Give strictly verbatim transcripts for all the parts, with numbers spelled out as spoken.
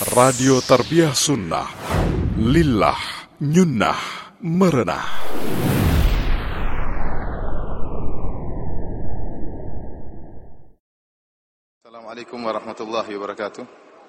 Radio Tarbiyah Sunnah Lillah Nyunnah Merenah. Assalamualaikum warahmatullahi wabarakatuh.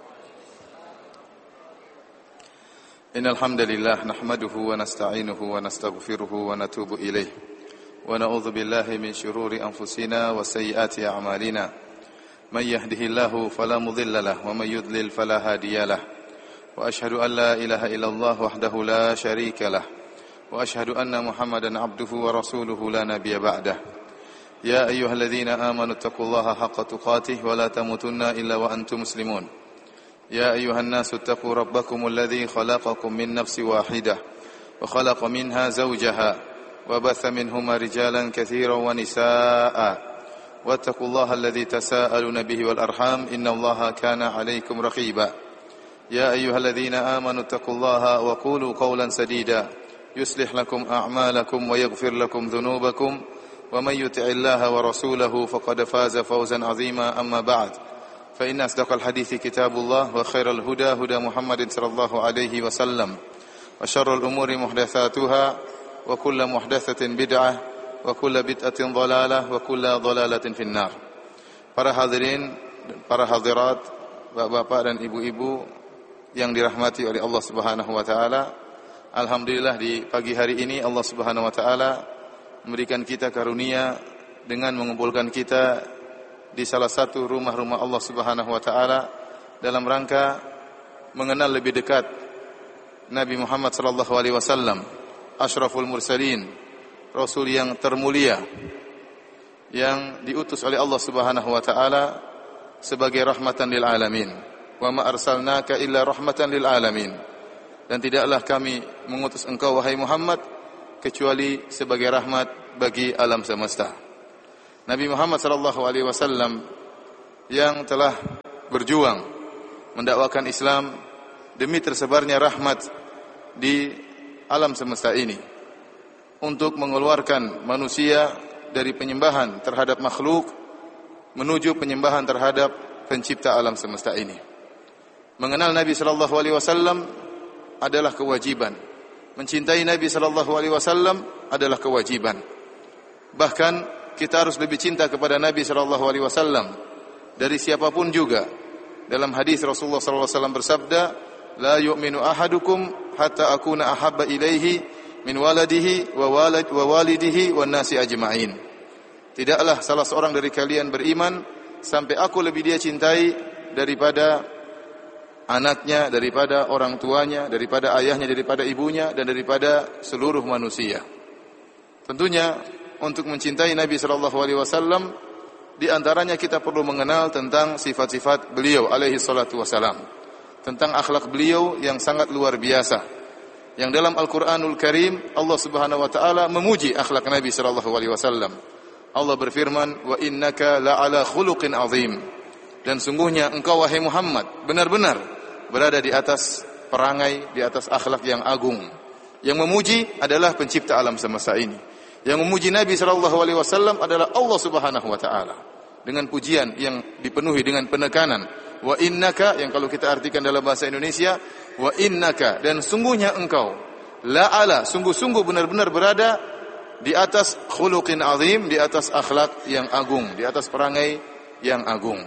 Innal hamdalillah nahmaduhu wa nasta'inuhu wa nastaghfiruhu wa natubu ilaih. Wa na'udzu billahi min shururi anfusina wa sayyiati a'malina. Man yahdihillahu fala mudilla lahu wa man yudlil fala hadiya lahu. Wa asyhadu an la ilaha illallah wahdahu la syarika lahu. Wa asyhadu anna Muhammadan abduhu wa rasuluhu la nabiyya ba'dah. Ya ayyuhalladzina amanu taqullaha haqqa tuqatih wa la tamutunna illa wa antum muslimun. Ya ayyuhan nasu taqu rabbakumul ladzi khalaqakum min nafsin wahidah wa khalaqa minha zawjaha wa batha minhuma rijalan katsiran wa nisaa'a. Wattaqullaha alladzi tasaaluna bihi wal arham innallaha kana 'alaikum raqiba. Ya ayyuhalladzina amanu taqullaha wa qulu qawlan sadida yuslih lakum a'malakum wa yaghfir lakum dhunubakum wa may yuti'illaha wa rasulahu faqad faza fawzan 'azima amma ba'd. Fa inna asdaqal hadithi kitabullah wa khairal huda huda Muhammadin sallallahu alaihi wasallam wa syarrul umuri muhdatsatuha wa kullu muhdatsatin bid'ah wa kullu bid'atin dhalalah wa kullu dhalalatin finnar. Para hadirin, para hadirat, bapak-bapak dan ibu-ibu yang dirahmati oleh Allah Subhanahu wa taala, alhamdulillah di pagi hari ini Allah Subhanahu wa taala memberikan kita karunia dengan mengumpulkan kita di salah satu rumah-rumah Allah Subhanahu wa taala dalam rangka mengenal lebih dekat Nabi Muhammad sallallahu alaihi wasallam, asyraful mursalin, Rasul yang termulia, yang diutus oleh Allah Subhanahu wa taala sebagai rahmatan lil alamin. Wa ma arsalnaka illa rahmatan lil alamin. Dan tidaklah kami mengutus engkau wahai Muhammad kecuali sebagai rahmat bagi alam semesta. Nabi Muhammad sallallahu alaihi wasallam yang telah berjuang mendakwakan Islam demi tersebarnya rahmat di alam semesta ini, untuk mengeluarkan manusia dari penyembahan terhadap makhluk menuju penyembahan terhadap pencipta alam semesta ini. Mengenal Nabi sallallahu alaihi wasallam adalah kewajiban. Mencintai Nabi sallallahu alaihi wasallam adalah kewajiban. Bahkan kita harus lebih cinta kepada Nabi sallallahu alaihi wasallam dari siapapun juga. Dalam hadis Rasulullah sallallahu alaihi wasallam bersabda, "La yu'minu ahadukum hatta akuna ahabba ilaihi min waladihi wa walid wa walidihi wan nasi ajma'in." Tidaklah salah seorang dari kalian beriman sampai aku lebih dia cintai daripada anaknya, daripada orang tuanya, daripada ayahnya, daripada ibunya, dan daripada seluruh manusia. Tentunya untuk mencintai Nabi sallallahu alaihi wasallam di antaranya kita perlu mengenal tentang sifat-sifat beliau alaihi salatu wasalam, tentang akhlak beliau yang sangat luar biasa. Yang dalam Al-Qur'anul Karim Allah Subhanahu wa taala memuji akhlak Nabi sallallahu alaihi wasallam. Allah berfirman, "Wa innaka la'ala khuluqin 'azim." Dan sungguhnya engkau wahai Muhammad benar-benar berada di atas perangai, di atas akhlak yang agung. Yang memuji adalah pencipta alam semesta ini. Yang memuji Nabi sallallahu alaihi wasallam adalah Allah Subhanahu wa taala. Dengan pujian yang dipenuhi dengan penekanan. Wa innaka, yang kalau kita artikan dalam bahasa Indonesia, wa innaka, dan sungguhnya engkau la'ala, sungguh-sungguh benar-benar berada di atas khuluqin azim, di atas akhlak yang agung, di atas perangai yang agung.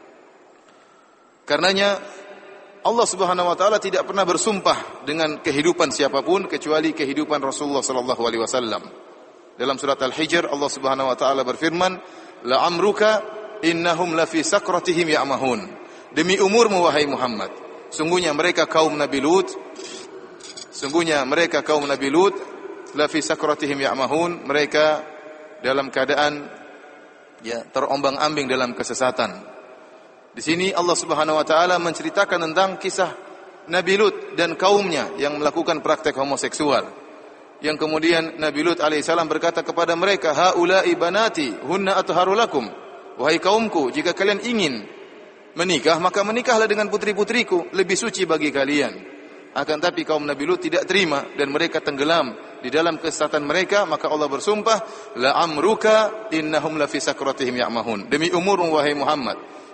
Karenanya Allah Subhanahu wa taala tidak pernah bersumpah dengan kehidupan siapapun kecuali kehidupan Rasulullah sallallahu alaihi wasallam. Dalam surat Al-Hijr Allah Subhanahu wa taala berfirman, "La amruka innahum lafi sakratihim ya'mahun." Demi umurmu wahai Muhammad, sungguhnya mereka kaum Nabi Lut, sungguhnya mereka kaum Nabi Lut la fi sakratihim ya'mahun, mereka dalam keadaan ya terombang-ambing dalam kesesatan. Di sini Allah Subhanahu wa taala menceritakan tentang kisah Nabi Lut dan kaumnya yang melakukan praktek homoseksual. Yang kemudian Nabi Lut alaihissalam berkata kepada mereka, "Haula'i banati hunna atharu lakum." Wahai kaumku, jika kalian ingin menikah, maka menikahlah dengan putri-putriku, lebih suci bagi kalian. Akan tapi kaum Nabi Lut tidak terima dan mereka tenggelam di dalam kesesatan mereka, maka Allah bersumpah, la amruka innahum la fi sakratihim ya'mahun. Demi umurmu wahai Muhammad,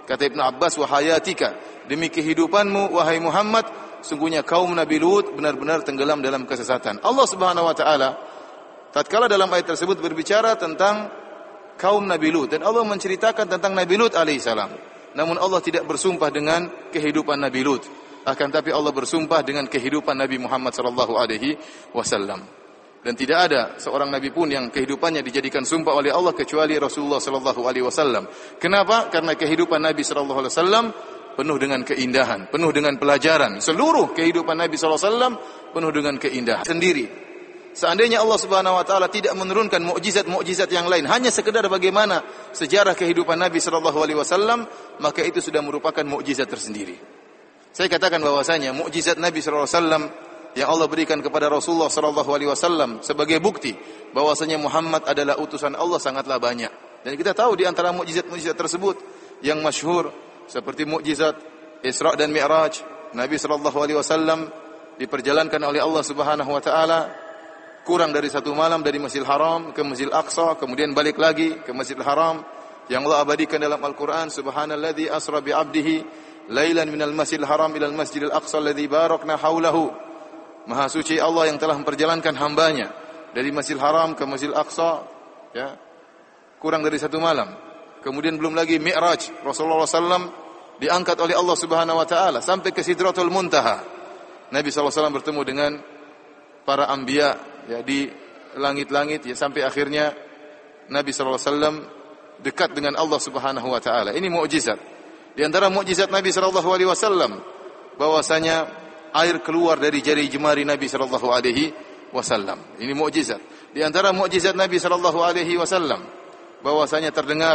Kata Ibnu Abbas, wa hayatika, demi kehidupanmu wahai Muhammad, sungguhnya kaum Nabi Lut benar-benar tenggelam dalam kesesatan. Allah Subhanahu wa taala tatkala dalam ayat tersebut berbicara tentang kaum Nabi Lut, dan Allah menceritakan tentang Nabi Lut alaihissalam. Namun Allah tidak bersumpah dengan kehidupan Nabi Lut, akan tapi Allah bersumpah dengan kehidupan Nabi Muhammad sallallahu alaihi wasallam. Dan tidak ada seorang nabi pun yang kehidupannya dijadikan sumpah oleh Allah kecuali Rasulullah sallallahu alaihi wasallam. Kenapa? Karena kehidupan Nabi sallallahu alaihi wasallam penuh dengan keindahan, penuh dengan pelajaran. Seluruh kehidupan Nabi sallallahu alaihi wasallam penuh dengan keindahan sendiri. Seandainya Allah Subhanahu wa taala tidak menurunkan mukjizat-mukjizat yang lain, hanya sekedar bagaimana sejarah kehidupan Nabi sallallahu alaihi wasallam, maka itu sudah merupakan mukjizat tersendiri. Saya katakan bahwasanya mukjizat Nabi sallallahu alaihi wasallam yang Allah berikan kepada Rasulullah sallallahu alaihi wasallam sebagai bukti bahwasanya Muhammad adalah utusan Allah sangatlah banyak. Dan kita tahu di antara mukjizat-mukjizat tersebut yang masyhur seperti mukjizat Isra dan Mi'raj, Nabi sallallahu alaihi wasallam diperjalankan oleh Allah Subhanahu wa taala kurang dari satu malam dari Masjidil Haram ke Masjidil Aqsa, kemudian balik lagi ke Masjidil Haram, yang Allah abadikan dalam Al-Qur'an, subhanalladzi asra bi 'abdihi lailan minal Masjidil Haram ilal Masjidil Aqsa alladzi barakna haulahu. Maha suci Allah yang telah memperjalankan hambanya dari Masjidil Haram ke Masjidil Aqsa, ya, kurang dari satu malam. Kemudian belum lagi Mi'raj, Rasulullah sallallahu alaihi wasallam diangkat oleh Allah Subhanahu wa taala sampai ke Sidratul Muntaha. Nabi sallallahu alaihi wasallam bertemu dengan para anbiya, ya, di langit-langit, ya, sampai akhirnya Nabi sallallahu alaihi wasallam dekat dengan Allah Subhanahu wa taala. Ini mukjizat. Di antara mukjizat Nabi sallallahu alaihi wasallam bahwasanya air keluar dari jari jemari Nabi sallallahu alaihi wasallam. Ini mukjizat. Di antara mukjizat Nabi sallallahu alaihi wasallam bahwasanya terdengar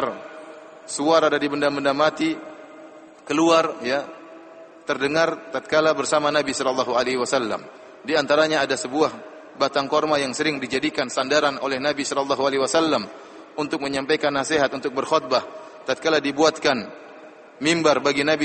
suara dari benda-benda mati keluar, ya, terdengar tatkala bersama Nabi sallallahu alaihi wasallam. Di antaranya ada sebuah batang korma yang sering dijadikan sandaran oleh Nabi sallallahu alaihi wasallam untuk menyampaikan nasihat, untuk berkhutbah. Tatkala dibuatkan mimbar bagi Nabi